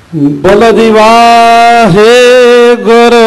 बोलो जी वाहेगुरु।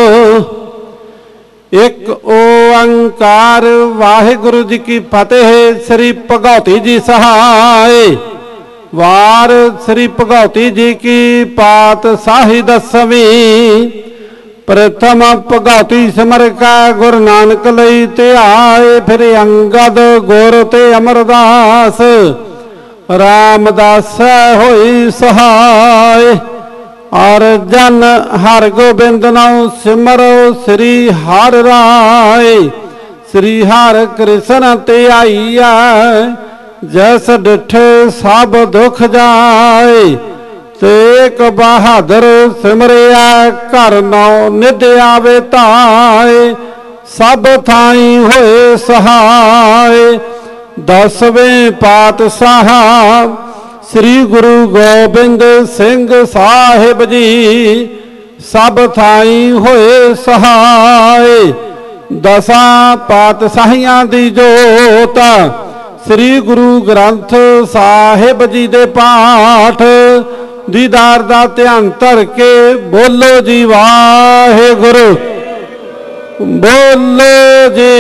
एक ओंकार वाहेगुरु जी की फतेह। श्री भगौती जी सहाय। वार श्री भगौती जी की पातशाही 10वीं। प्रथम भगौती सिमर का गुरु नानक लई ते आए। फिर अंगद गुर ते अमरदास रामदास होई सहाय। और जन हर गोबिंद नाउ सिमरो श्री हर राय। श्री हर कृष्ण ते आईया जस डिठे सब दुख जाए। तेक बहादुर सिमरिया घर नौ निध आवे ताए। सब थाई होए सहाय। 10वें पातशाह श्री गुरु गोबिंद सिंह साहिब जी सब थाई होए सहाय। 10 पातशाहियां दी जोत श्री गुरु ग्रंथ साहिब जी दे पाठ दीदार दा ध्यान धर के बोलो जी वाहेगुरु। बोलो जी।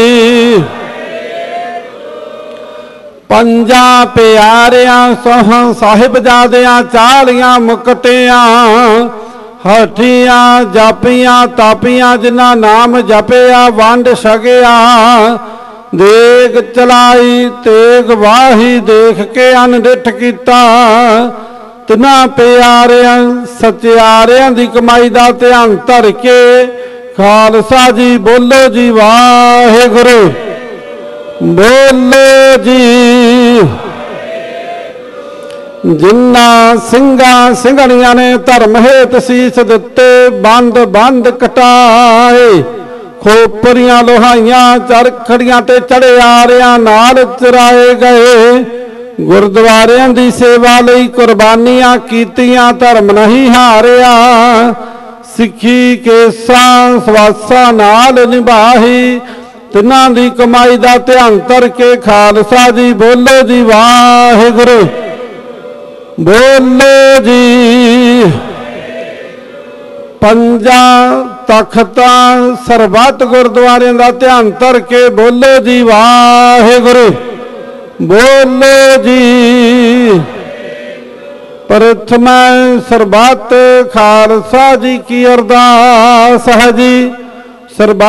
पंजा प्यारियां सोह साहिबजादियां 40 मुकटियां हठियां जापियां तापियां जिन्ना नाम जपिया वंड छकिया। देग चलाई तेग वाही देख के अनडिठ कीता। तिना प्यारियां सचियारियां दी कमाई दा ध्यान धर के खालसा जी बोलो जी वाहेगुरु। बोलो जी। जिन्ना सिंगा सिंघणियां ने धर्म हेत सीस दिते बंद बंद कटाए। खोपरियां लोहाइयां चरखड़ियां ते चढ़े आरियां नाल चराए गए। गुरुद्वारियां दी सेवा लई कुर्बानियां कीतियां धर्म नहीं हारिया। सिक्खी केसा सवासा नाल निभाही तिन्हां दी कमाई दा ध्यान धर के खालसा जी बोलो जी वाहेगुरु। बोलो जी। पंजा तख्तां सरबत गुरुद्वारियां दा ध्यान धर के बोलो जी वाहेगुरु। बोलो जी। प्रथम सरबत खालसा जी की अरदास है जी। सरबत